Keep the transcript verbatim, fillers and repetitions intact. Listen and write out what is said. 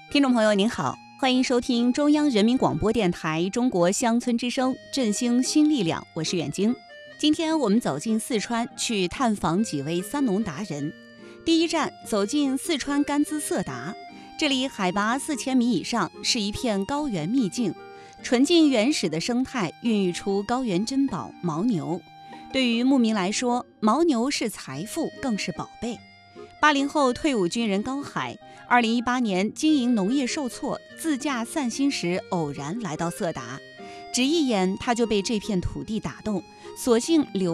听众朋友您好，欢迎收听中央人民广播电台中国乡村之声振兴新力量，我是远晶。今天我们走进四川，去探访几位三农达人。第一站，走进四川甘孜色达，这里海拔四千米以上，是一片高原秘境，纯净原始的生态孕育出高原珍宝牦牛。对于牧民来说，牦牛是财富，更是宝贝。八零后退伍军人高海，二零一八年经营农业受挫，自驾散心时偶然来到色达，只一眼他就被这片土地打动，索性留